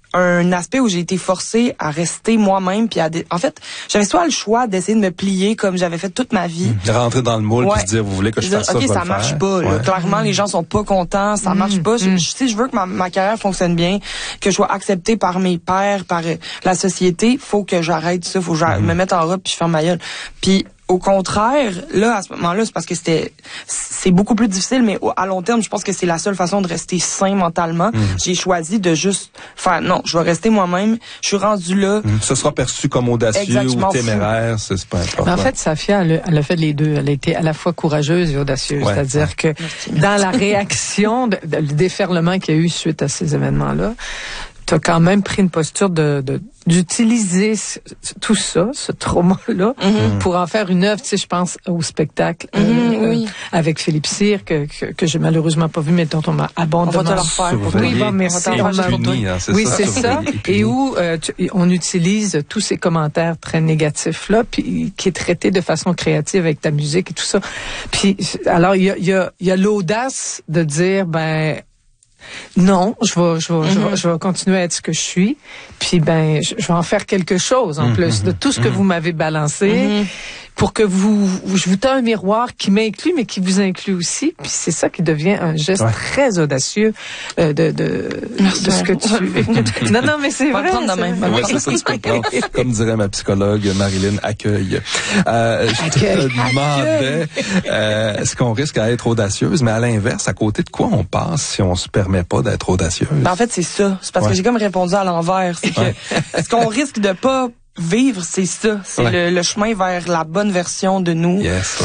un aspect où j'ai été forcée à rester moi-même puis en fait, j'avais soit le choix d'essayer de me plier comme j'avais fait toute ma vie. De rentrer dans le moule puis se dire vous voulez que je fasse ça, je vais ça le marche faire. pas. Là. Clairement, les gens sont pas contents, ça marche pas. Si je veux que ma carrière fonctionne bien, que je sois acceptée par mes pairs, par la société, faut que j'arrête ça, faut que je me mette en robe puis je ferme ma gueule. Puis au contraire, là, à ce moment-là, c'est parce que c'est beaucoup plus difficile, mais à long terme, je pense que c'est la seule façon de rester sain mentalement. J'ai choisi de juste faire, non, je vais rester moi-même. Je suis rendue là. Ce sera perçu comme audacieux ou téméraire, c'est pas important. Mais en fait, Safia, elle a fait les deux. Elle a été à la fois courageuse et audacieuse. Ouais. C'est-à-dire que dans la réaction, le déferlement qu'il y a eu suite à ces événements-là, t'as quand même pris une posture d'utiliser tout ça, ce trauma-là, pour en faire une œuvre. Tu sais, je pense au spectacle avec Philippe Cyr que j'ai malheureusement pas vu, mais dont on m'a abondamment. On va te le refaire. Oui, merci. Oui, c'est ça. Et où on utilise tous ces commentaires très négatifs là, puis qui est traité de façon créative avec ta musique et tout ça. Puis alors il y a l'audace de dire non, je vais continuer à être ce que je suis. Puis je vais en faire quelque chose en plus de tout ce que vous m'avez balancé pour que je vous tends un miroir qui m'inclut mais qui vous inclut aussi. Puis c'est ça qui devient un geste très audacieux de ce que tu Non mais c'est vrai. Oui, c'est ça, tu peux prendre. Comme dirait ma psychologue Marilyn, accueil. Je te demandais est-ce qu'on risque à être audacieuse, mais à l'inverse, à côté de quoi on passe si on se permet pas d'être audacieuse? En fait, c'est ça. C'est parce que j'ai comme répondu à l'envers. C'est que ce qu'on risque de pas vivre, c'est ça. C'est le chemin vers la bonne version de nous. Yes,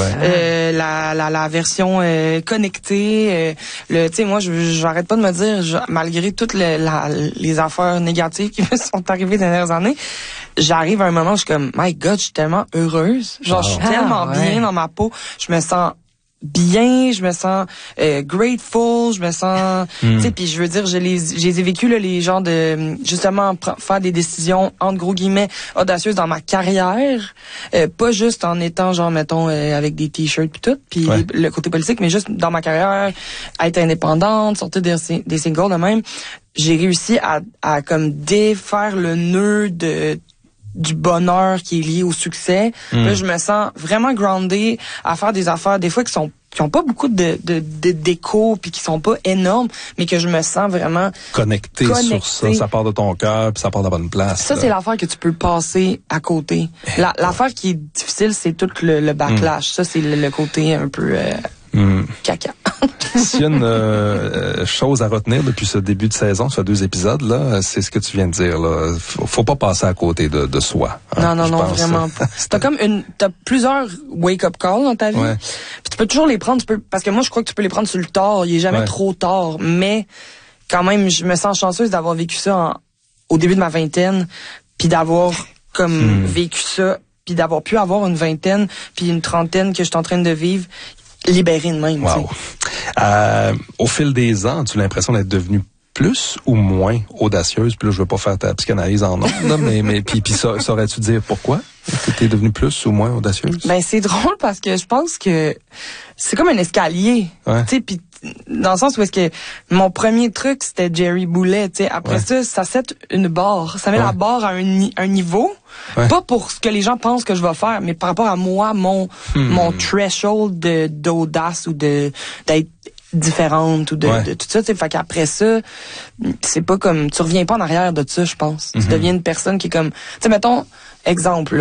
la version connectée. Tu sais, moi, j'arrête pas de me dire, malgré toutes les affaires négatives qui me sont arrivées ces dernières années, j'arrive à un moment où je suis comme, my God, je suis tellement heureuse. Genre, je suis tellement bien dans ma peau. Je me sens bien, je me sens grateful, je me sens, tu sais, puis je veux dire, je les ai vécu là, les gens de justement faire des décisions entre gros guillemets audacieuses dans ma carrière, pas juste en étant genre mettons avec des t-shirts puis tout, puis le côté politique, mais juste dans ma carrière, à être indépendante, sortir des singles de même, j'ai réussi à comme défaire le nœud du bonheur qui est lié au succès. Là, je me sens vraiment groundée à faire des affaires, des fois qui ont pas beaucoup de déco puis qui sont pas énormes, mais que je me sens vraiment connecté sur ça. Ça part de ton cœur puis ça part de la bonne place. Ça, c'est l'affaire que tu peux passer à côté. L'affaire qui est difficile, c'est tout le backlash. Ça, c'est le côté un peu caca. S'il y a une chose à retenir depuis ce début de saison, ce 2 épisodes là, c'est ce que tu viens de dire là. Faut pas passer à côté de soi. Hein, non, vraiment pas. T'as plusieurs wake-up calls dans ta vie. Puis tu peux toujours les prendre. Parce que moi, je crois que tu peux les prendre sur le tard. Il est jamais trop tard. Mais quand même, je me sens chanceuse d'avoir vécu ça au début de ma vingtaine, puis d'avoir comme vécu ça, puis d'avoir pu avoir une vingtaine, puis une trentaine que je suis en train de vivre. Libérée de même. Wow. Au fil des ans, as-tu l'impression d'être devenue plus ou moins audacieuse? Puis là, je veux pas faire ta psychanalyse en ondes, mais puis saurais-tu dire pourquoi t'es devenue plus ou moins audacieuse? C'est drôle parce que je pense que c'est comme un escalier. Tu sais, puis dans le sens où est-ce que mon premier truc c'était Jerry Boulet, tu sais, après ça set une barre, ça met la barre à un niveau, pas pour ce que les gens pensent que je vais faire, mais par rapport à moi, mon threshold d'audace ou d'être différente ou de tout ça, tu sais, fait qu'après ça, c'est pas comme tu reviens pas en arrière de ça, je pense. Tu deviens une personne qui est comme, tu sais, mettons exemple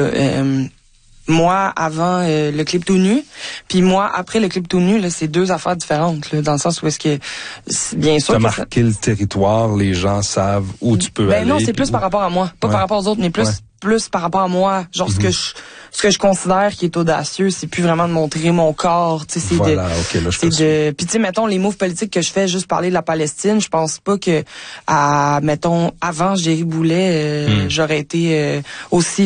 moi avant le clip tout nu, puis moi après le clip tout nu, là, c'est 2 affaires différentes là, dans le sens où est-ce que bien sûr t'as marqué le territoire, les gens savent où tu peux aller. Non, c'est plus par rapport à moi, pas par rapport aux autres, mais plus par rapport à moi, genre ce que je considère qui est audacieux, c'est plus vraiment de montrer mon corps, tu sais, puis tu sais mettons les moves politiques que je fais, juste parler de la Palestine, je pense pas que mettons avant Jerry Boulet j'aurais été aussi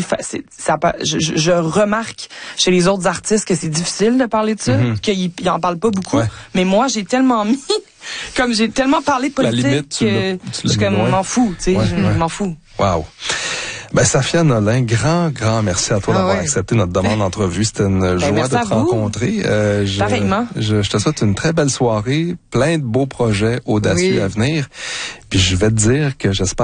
je remarque chez les autres artistes que c'est difficile de parler de ça, qu'ils en parlent pas beaucoup, mais moi j'ai tellement mis comme j'ai tellement parlé de politique que je m'en fous, tu sais, je m'en fous. Wow. Safia Nolin, grand merci à toi d'avoir accepté notre demande d'entrevue. C'était une joie de te rencontrer. Pareillement. Je te souhaite une très belle soirée, plein de beaux projets audacieux à venir. Puis je vais te dire que j'espère